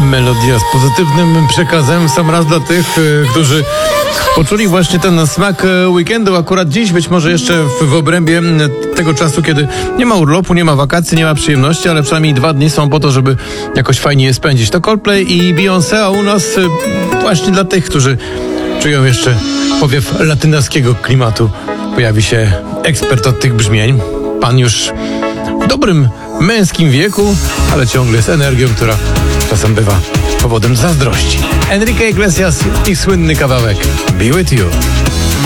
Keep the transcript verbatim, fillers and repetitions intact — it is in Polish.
Melodia z pozytywnym przekazem, sam raz dla tych, y, którzy poczuli właśnie ten smak weekendu akurat dziś, być może jeszcze w, w obrębie tego czasu, kiedy nie ma urlopu, nie ma wakacji, nie ma przyjemności, ale przynajmniej dwa dni są po to, żeby jakoś fajnie je spędzić. To Coldplay i Beyoncé, a u nas y, właśnie dla tych, którzy czują jeszcze powiew latynoskiego klimatu, pojawi się ekspert od tych brzmień. Pan już w dobrym męskim wieku, ale ciągle z energią, która czasem bywa powodem zazdrości. Enrique Iglesias i słynny kawałek Be With You.